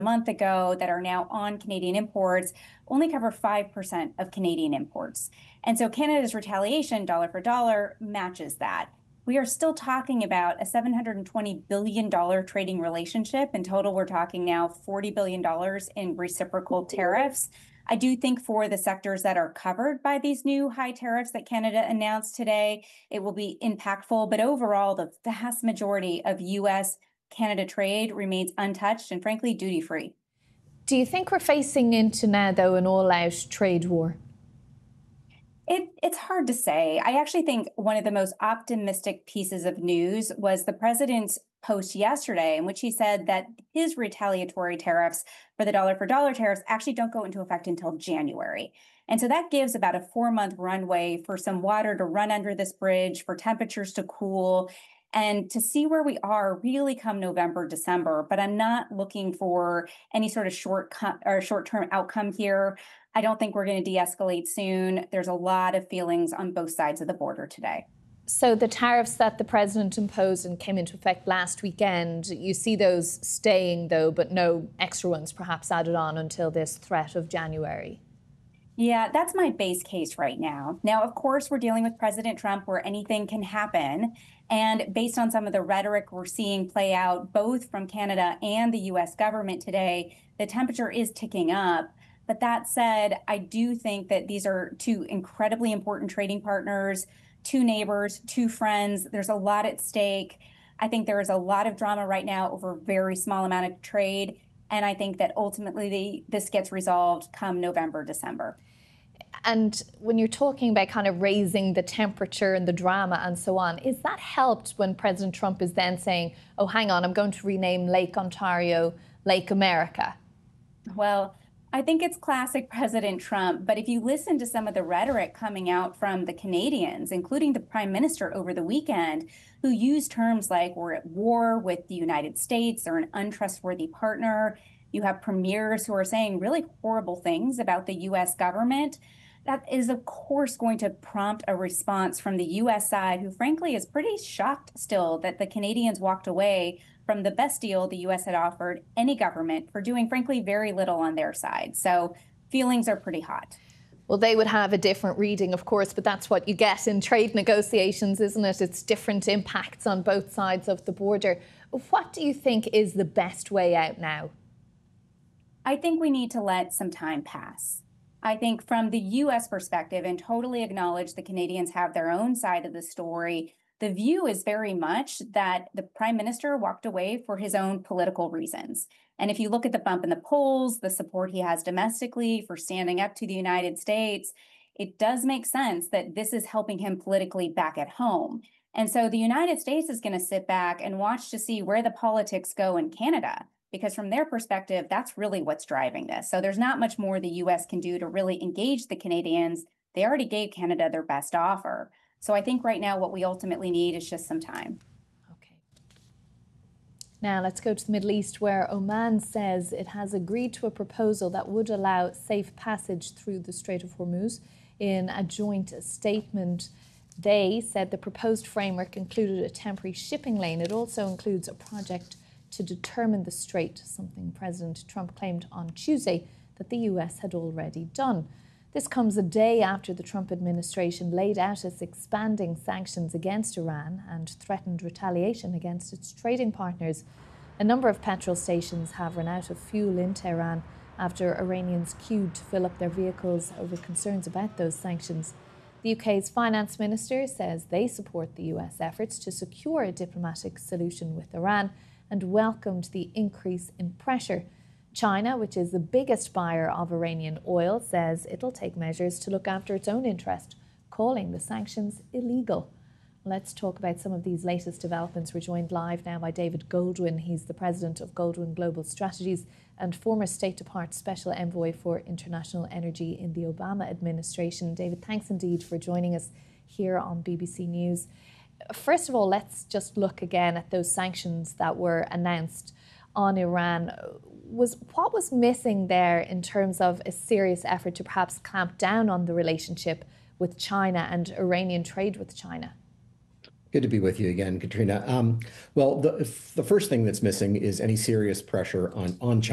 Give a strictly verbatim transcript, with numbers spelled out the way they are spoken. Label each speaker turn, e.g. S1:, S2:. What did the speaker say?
S1: month ago that are now on Canadian imports only cover five percent of Canadian imports. And so Canada's retaliation, dollar for dollar, matches that. We are still talking about a seven hundred twenty billion dollars trading relationship. In total, we're talking now forty billion dollars in reciprocal tariffs. I do think for the sectors that are covered by these new high tariffs that Canada announced today, it will be impactful. But overall, the vast majority of U S Canada trade remains untouched and frankly duty-free.
S2: Do you think we're facing into now, though, an all-out trade war?
S1: It, it's hard to say. I actually think one of the most optimistic pieces of news was the president's post yesterday, in which he said that his retaliatory tariffs for the dollar for dollar tariffs actually don't go into effect until January. And so that gives about a four month runway for some water to run under this bridge, for temperatures to cool, and to see where we are really come November, December. But I'm not looking for any sort of short or short-term outcome here. I don't think we're going to de-escalate soon. There's a lot of feelings on both sides of the border today.
S2: So the tariffs that the president imposed and came into effect last weekend, you see those staying, though, but no extra ones perhaps added on until this threat of January?
S1: Yeah, that's my base case right now. Now, of course, we're dealing with President Trump where anything can happen. And based on some of the rhetoric we're seeing play out, both from Canada and the U S government today, the temperature is ticking up. But that said, I do think that these are two incredibly important trading partners, two neighbors, two friends. There's a lot at stake. I think there is a lot of drama right now over a very small amount of trade. And I think that ultimately the, this gets resolved come November, December.
S2: And when you're talking about kind of raising the temperature and the drama and so on, is that helped when President Trump is then saying, oh, hang on, I'm going to rename Lake Ontario Lake America?
S1: Well, I think it's classic President Trump. But if you listen to some of the rhetoric coming out from the Canadians, including the Prime Minister over the weekend, who used terms like we're at war with the United States or an untrustworthy partner, you have premiers who are saying really horrible things about the U S government. That is, of course, going to prompt a response from the U S side, who frankly is pretty shocked still that the Canadians walked away from the best deal the U S had offered any government for doing, frankly, very little on their side. So feelings are pretty hot.
S2: Well, they would have a different reading, of course, but that's what you get in trade negotiations, isn't it? It's different impacts on both sides of the border. What do you think is the best way out now?
S1: I think we need to let some time pass. I think from the U S perspective, and totally acknowledge the Canadians have their own side of the story, the view is very much that the Prime Minister walked away for his own political reasons. And if you look at the bump in the polls, the support he has domestically for standing up to the United States, it does make sense that this is helping him politically back at home. And so the United States is going to sit back and watch to see where the politics go in Canada, because from their perspective, that's really what's driving this. So there's not much more the U S can do to really engage the Canadians. They already gave Canada their best offer. So I think right now what we ultimately need is just some time.
S2: Okay. Now let's go to the Middle East, where Oman says it has agreed to a proposal that would allow safe passage through the Strait of Hormuz. In a joint statement, they said the proposed framework included a temporary shipping lane. It also includes a project to determine the strait, something President Trump claimed on Tuesday that the U S had already done. This comes a day after the Trump administration laid out its expanding sanctions against Iran and threatened retaliation against its trading partners. A number of petrol stations have run out of fuel in Tehran after Iranians queued to fill up their vehicles over concerns about those sanctions. The U K's finance minister says they support the U S efforts to secure a diplomatic solution with Iran and welcomed the increase in pressure. China, which is the biggest buyer of Iranian oil, says it'll take measures to look after its own interest, calling the sanctions illegal. Let's talk about some of these latest developments. We're joined live now by David Goldwyn. He's the president of Goldwyn Global Strategies and former State Department Special Envoy for International Energy in the Obama administration. David, thanks indeed for joining us here on B B C News. First of all, let's just look again at those sanctions that were announced on Iran. Was what was missing there in terms of a serious effort to perhaps clamp down on the relationship with China and Iranian trade with China?
S3: Good to be with you again, Katrina. Um, well, the, the first thing that's missing is any serious pressure on, on China.